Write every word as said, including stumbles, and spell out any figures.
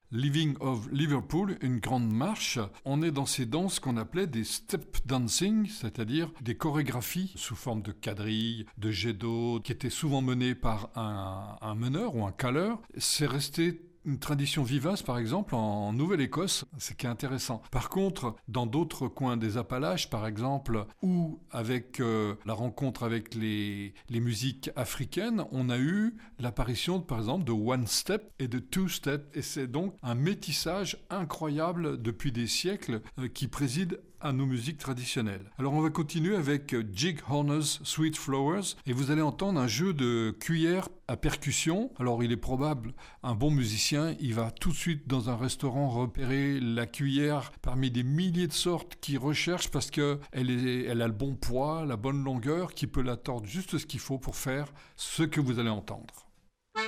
Living of Liverpool, une grande marche. On est dans ces danses qu'on appelait des step dancing, c'est-à-dire des chorégraphies sous forme de quadrilles, de jets d'eau, qui étaient souvent menées par un, un meneur ou un caleur. C'est resté une tradition vivace, par exemple, en Nouvelle-Écosse, ce qui est intéressant. Par contre, dans d'autres coins des Appalaches, par exemple, ou avec euh, la rencontre avec les, les musiques africaines, on a eu l'apparition, par exemple, de one step et de two step. Et c'est donc un métissage incroyable depuis des siècles euh, qui préside à nos musiques traditionnelles. Alors on va continuer avec Jig Horner's Sweet Flowers et vous allez entendre un jeu de cuillère à percussion. Alors il est probable, un bon musicien, il va tout de suite dans un restaurant repérer la cuillère parmi des milliers de sortes qu'il recherche parce qu'elle est, elle a le bon poids, la bonne longueur, qui peut la tordre juste ce qu'il faut pour faire ce que vous allez entendre.